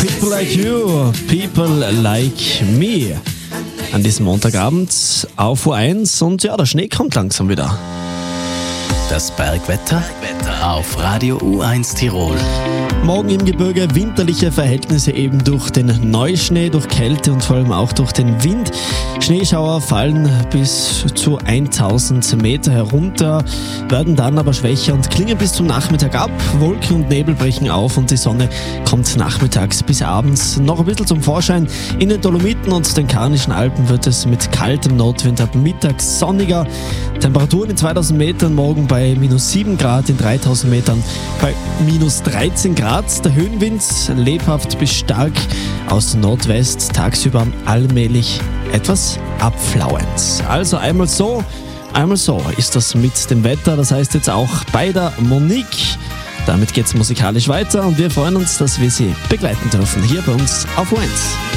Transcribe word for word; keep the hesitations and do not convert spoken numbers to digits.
People like you, people like me. An diesem Montagabend auf U eins und ja, der Schnee kommt langsam wieder. Das Bergwetter auf Radio U eins Tirol. Morgen im Gebirge winterliche Verhältnisse eben durch den Neuschnee, durch Kälte und vor allem auch durch den Wind. Schneeschauer fallen bis zu tausend Meter herunter, werden dann aber schwächer und klingen bis zum Nachmittag ab. Wolken und Nebel brechen auf und die Sonne kommt nachmittags bis abends noch ein bisschen zum Vorschein. In den Dolomiten und den Karnischen Alpen wird es mit kaltem Nordwind ab Mittag sonniger. Temperaturen in zweitausend Metern morgen bei minus sieben Grad, in dreitausend Metern bei minus dreizehn Grad. Der Höhenwind lebhaft bis stark aus Nordwest, tagsüber allmählich etwas abflauend. Also einmal so, einmal so ist das mit dem Wetter. Das heißt jetzt auch bei der Monique. Damit geht's musikalisch weiter und wir freuen uns, dass wir Sie begleiten dürfen hier bei uns auf U eins.